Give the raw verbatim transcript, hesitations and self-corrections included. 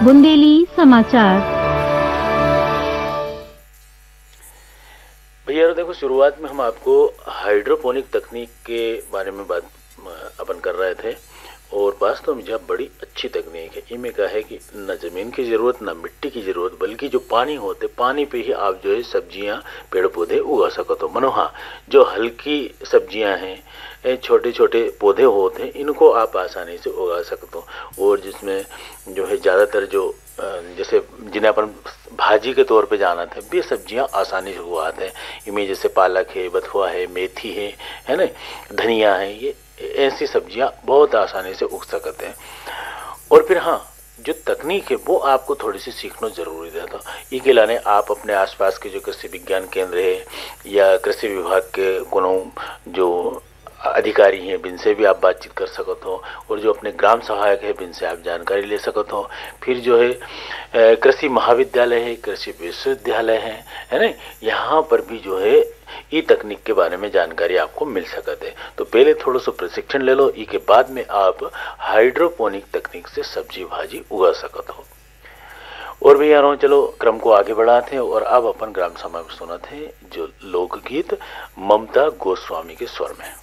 बुंदेली समाचार। भैया देखो, शुरुआत में हम आपको हाइड्रोपोनिक तकनीक के बारे में बात अपन कर रहे थे और वास्तव में जब बड़ी अच्छी तकनीक है। इनमें क्या है कि न ज़मीन की ज़रूरत न मिट्टी की ज़रूरत, बल्कि जो पानी होते पानी पे ही आप जो है सब्जियां पेड़ पौधे उगा सको। तो मनो हाँ, जो हल्की सब्जियां हैं, छोटे छोटे पौधे होते हैं, इनको आप आसानी से उगा सकते हो। और जिसमें जो है ज़्यादातर जो जैसे जिन्हें अपन भाजी के तौर पे जाना था, वे सब्जियां आसानी से उगाते हैं। इनमें जैसे पालक है, बथुआ है, मेथी है है ना, धनिया है, ये ऐसी सब्जियां बहुत आसानी से उग सकते हैं। और फिर हाँ, जो तकनीक है वो आपको थोड़ी सी सीखना जरूरी था। इसके लाने आप अपने आसपास के जो कृषि विज्ञान केंद्र है या कृषि विभाग के कोनो जो अधिकारी हैं, इनसे भी आप बातचीत कर सकते हो। और जो अपने ग्राम सहायक है, इनसे आप जानकारी ले सकते हो। फिर जो है कृषि महाविद्यालय है, कृषि विश्वविद्यालय है है ना, यहाँ पर भी जो है ई तकनीक के बारे में जानकारी आपको मिल सकते है। तो पहले थोड़ा सा प्रशिक्षण ले लो, ई के बाद में आप हाइड्रोपोनिक तकनीक से सब्जी भाजी उगा सकते हो। और भी यारों, चलो क्रम को आगे बढ़ाते हैं और अब अपन ग्राम सभा में सुनाते हैं जो लोकगीत ममता गोस्वामी के स्वर में।